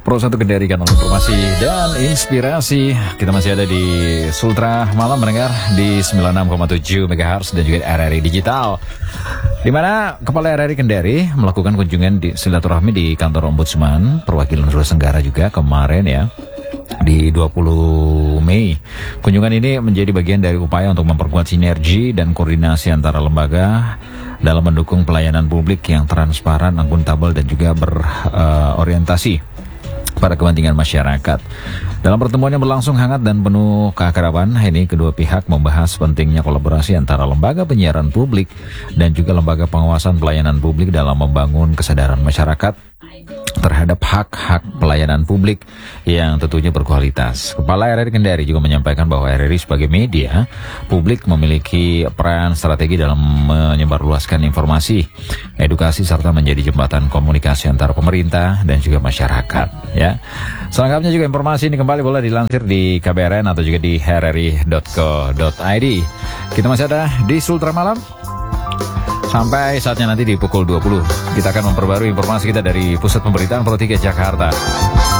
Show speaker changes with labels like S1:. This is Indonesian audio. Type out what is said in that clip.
S1: Pro 1 Kendari, kanal informasi dan inspirasi. Kita masih ada di Sultra Malam mendengar di 96,7 MHz dan juga RRI Digital, di mana Kepala RRI Kendari melakukan kunjungan di silaturahmi di kantor Ombudsman perwakilan Sulawesi Tenggara juga kemarin ya, di 20 Mei. Kunjungan ini menjadi bagian dari upaya untuk memperkuat sinergi dan koordinasi antara lembaga dalam mendukung pelayanan publik yang transparan, akuntabel, dan juga berorientasi pada kepentingan masyarakat. Dalam pertemuan yang berlangsung hangat dan penuh keakraban, ini kedua pihak membahas pentingnya kolaborasi antara lembaga penyiaran publik dan juga lembaga pengawasan pelayanan publik dalam membangun kesadaran masyarakat terhadap hak-hak pelayanan publik yang tentunya berkualitas. Kepala RRI Kendari juga menyampaikan bahwa RRI sebagai media publik memiliki peran strategi dalam menyebarluaskan informasi, edukasi, serta menjadi jembatan komunikasi antara pemerintah dan juga masyarakat. Ya, selengkapnya juga informasi ini kembali boleh dilansir di KBRN atau juga di rri.co.id. Kita masih ada di Sultra Malam sampai saatnya nanti di pukul 20. Kita akan memperbarui informasi kita dari Pusat Pemberitaan Pro 3 Jakarta.